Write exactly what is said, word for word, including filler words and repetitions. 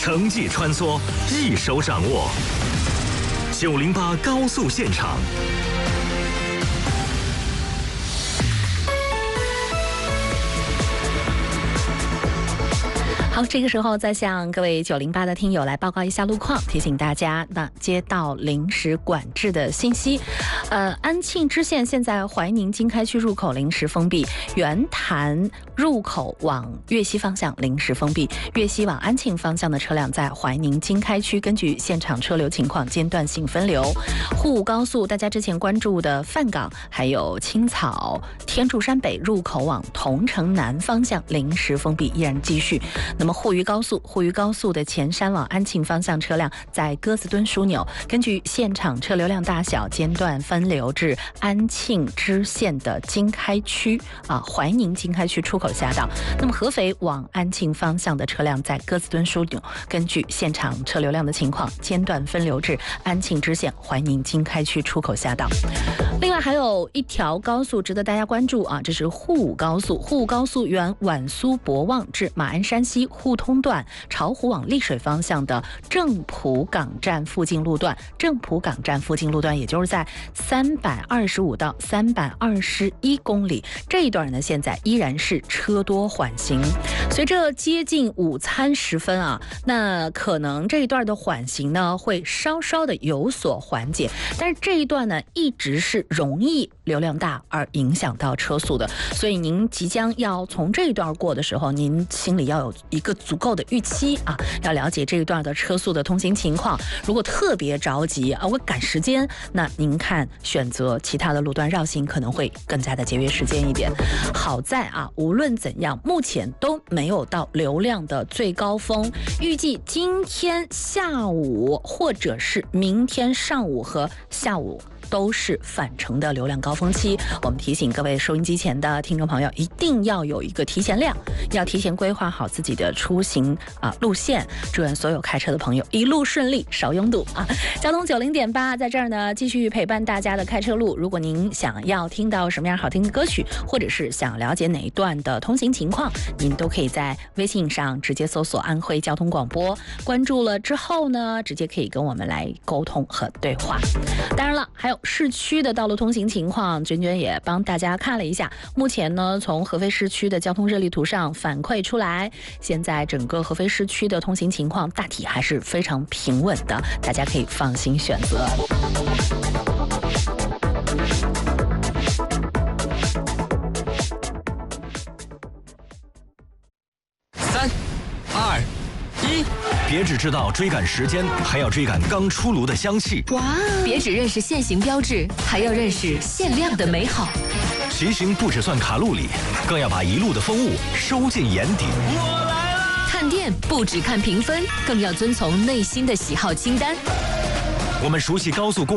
层级穿梭，一手掌握。九零八高速现场。 好，这个时候再向各位九零八的听友来报告一下路况，提醒大家，那接到临时管制的信息。呃，安庆支线现在怀宁经开区入口临时封闭，圆潭入口往粤西方向临时封闭，粤西往安庆方向的车辆在怀宁经开区根据现场车流情况间断性分流。沪武高速大家之前关注的范港还有青草天柱山北入口往桐城南方向临时封闭，依然继续。那么沪渝高速，沪渝高速的前山往安庆方向车辆在鸽子墩枢纽，根据现场车流量大小间断分流至安庆支线的经开区啊，怀宁经开区出口下道。那么合肥往安庆方向的车辆在鸽子墩枢纽，根据现场车流量的情况间断分流至安庆支线怀宁经开区出口下道。另外还有一条高速值得大家关注啊，这是沪武高速，沪武高速原皖苏博望至马鞍山西沪通段巢湖往丽水方向的正浦港站附近路段，正浦港站附近路段，也就是在三百二十五到三百二十一公里这一段呢，现在依然是车多缓行。随着接近午餐时分啊，那可能这一段的缓行呢会稍稍的有所缓解，但是这一段呢一直是容易流量大而影响到车速的，所以您即将要从这一段过的时候，您心里要有一个足够的预期啊，要了解这一段的车速的通行情况。如果特别着急啊，我赶时间，那您看选择其他的路段绕行可能会更加的节约时间一点。好在啊，无论怎样，目前都没有到流量的最高峰，预计今天下午或者是明天上午和下午都是返程的流量高峰期。我们提醒各位收音机前的听众朋友，一定要有一个提前量，要提前规划好自己的出行啊路线。祝愿所有开车的朋友一路顺利，少拥堵啊！交通九零点八在这儿呢，继续陪伴大家的开车路。如果您想要听到什么样好听的歌曲，或者是想了解哪一段的通行情况，您都可以在微信上直接搜索安徽交通广播，关注了之后呢，直接可以跟我们来沟通和对话。当然了，还有市区的道路通行情况，娟娟也帮大家看了一下。目前呢，从合肥市区的交通热力图上反馈出来，现在整个合肥市区的通行情况大体还是非常平稳的，大家可以放心选择。 三、二、一，别只知道追赶时间，还要追赶刚出炉的香气。 哇！别只认识限行标志，还要认识限量的美好。 骑行不只算卡路里，更要把一路的风物收进眼底。 我来了！看店不只看评分，更要遵从内心的喜好清单。 我们熟悉高速公